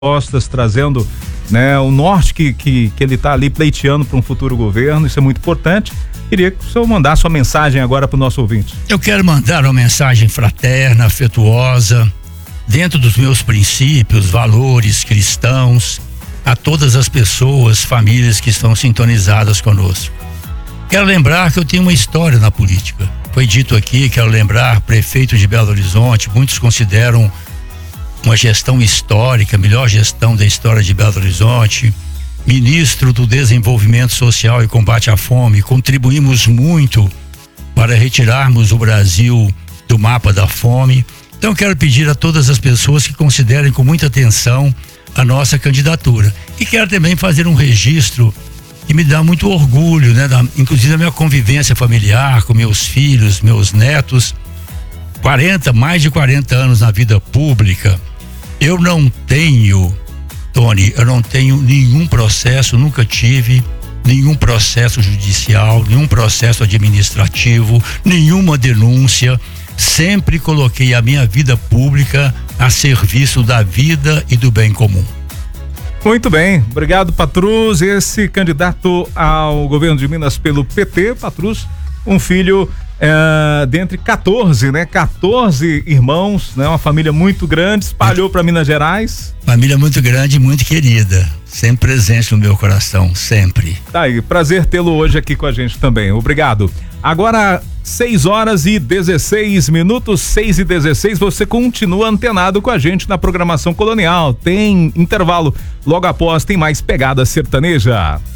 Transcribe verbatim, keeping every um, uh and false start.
propostas, trazendo, né, o norte que, que, que ele está ali pleiteando para um futuro governo. Isso é muito importante. Queria que o senhor mandasse uma mensagem agora para o nosso ouvinte. Eu quero mandar uma mensagem fraterna, afetuosa, dentro dos meus princípios, valores cristãos, a todas as pessoas, famílias que estão sintonizadas conosco. Quero lembrar que eu tenho uma história na política. Foi dito aqui, quero lembrar, prefeito de Belo Horizonte, muitos consideram uma gestão histórica, melhor gestão da história de Belo Horizonte, ministro do Desenvolvimento Social e Combate à Fome. Contribuímos muito para retirarmos o Brasil do mapa da fome. Então quero pedir a todas as pessoas que considerem com muita atenção a nossa candidatura. E quero também fazer um registro que me dá muito orgulho, né? Da, inclusive a minha convivência familiar com meus filhos, meus netos, quarenta, mais de quarenta anos na vida pública. Eu não tenho, Tony, eu não tenho nenhum processo, nunca tive nenhum processo judicial, nenhum processo administrativo, nenhuma denúncia. Sempre coloquei a minha vida pública a serviço da vida e do bem comum. Muito bem, obrigado, Patrus. Esse candidato ao governo de Minas pelo P T, Patrus, um filho é, dentre quatorze, né? quatorze irmãos, né? Uma família muito grande, espalhou para Minas Gerais. Família muito grande e muito querida, sempre presente no meu coração, sempre. Tá aí, prazer tê-lo hoje aqui com a gente também, obrigado. Agora, seis horas e dezesseis minutos, seis e dezesseis, você continua antenado com a gente na programação Colonial. Tem intervalo, logo após tem mais Pegada Sertaneja.